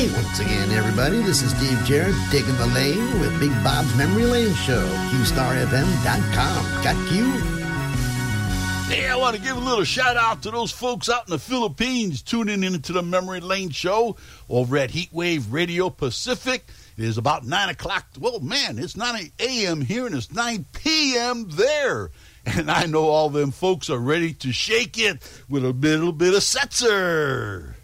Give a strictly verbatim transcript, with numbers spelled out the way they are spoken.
Hey, once again, everybody, this is Steve Jarrett, Digging the Lane with Big Bob's Memory Lane Show, Q Star F M dot com. Got Q? Hey, I want to give a little shout-out to those folks out in the Philippines tuning into the Memory Lane Show over at Heatwave Radio Pacific. It is about nine o'clock. Well, man, it's nine a.m. here, and it's nine p.m. there. And I know all them folks are ready to shake it with a little bit of Setzer.